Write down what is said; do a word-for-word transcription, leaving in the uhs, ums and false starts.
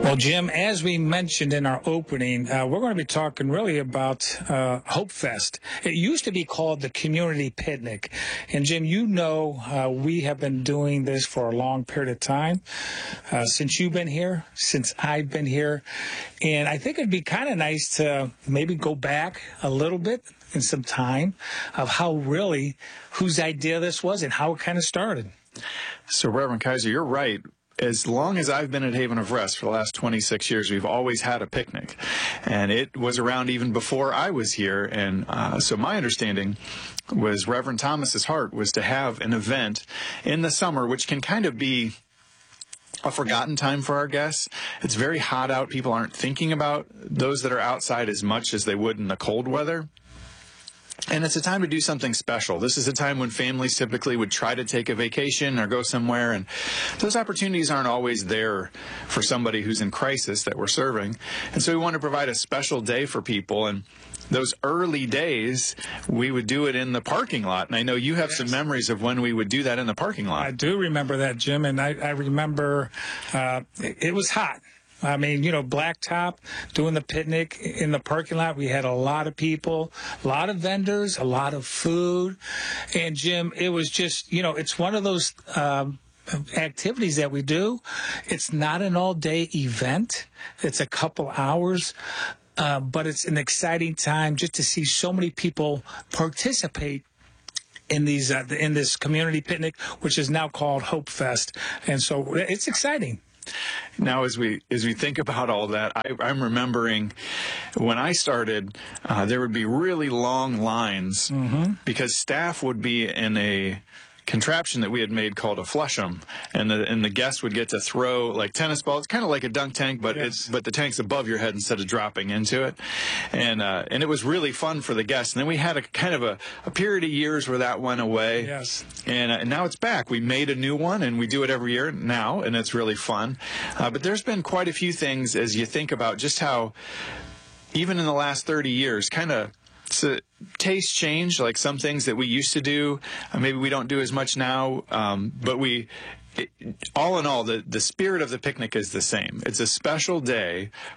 Well, Jim, as we mentioned in our opening, uh, we're going to be talking really about uh, Hope Fest. It used to be called the Community Picnic. And, Jim, you know uh, we have been doing this for a long period of time, uh, since you've been here, since I've been here. And I think it'd be kind of nice to maybe go back a little bit in some time of how really, whose idea this was and how it kind of started. So, Reverend Kaiser, you're right. As long as I've been at Haven of Rest for the last twenty-six years, we've always had a picnic. And it was around even before I was here. And uh, so my understanding was Reverend Thomas's heart was to have an event in the summer, which can kind of be a forgotten time for our guests. It's very hot out. People aren't thinking about those that are outside as much as they would in the cold weather. And it's a time to do something special. This is a time when families typically would try to take a vacation or go somewhere, and those opportunities aren't always there for somebody who's in crisis that we're serving. And so we want to provide a special day for people. And those early days, we would do it in the parking lot. And I know you have yes. some memories of when we would do that in the parking lot. I do remember that, Jim, and I, I remember uh, it, it was hot. I mean, you know, blacktop, doing the picnic in the parking lot. We had a lot of people, a lot of vendors, a lot of food. And, Jim, it was just, you know, it's one of those um, activities that we do. It's not an all-day event. It's a couple hours. Uh, but it's an exciting time just to see so many people participate in these uh, in this community picnic, which is now called Hope Fest. And so it's exciting. Now, as we as we think about all that, I, I'm remembering when I started, uh, there would be really long lines mm-hmm. because staff would be in a contraption that we had made called a flush'em, and the and the guests would get to throw like tennis balls, kind of like a dunk tank, but yes. it's but the tank's above your head instead of dropping into it, and uh, and it was really fun for the guests. And then we had a kind of a, a period of years where that went away. Yes, and, uh, and now it's back. We made a new one, and we do it every year now, and it's really fun. Uh, but there's been quite a few things as you think about just how, even in the last thirty years, kind of. So taste change, like some things that we used to do, uh, maybe we don't do as much now, um, but we, it, all in all, the, the spirit of the picnic is the same. It's a special day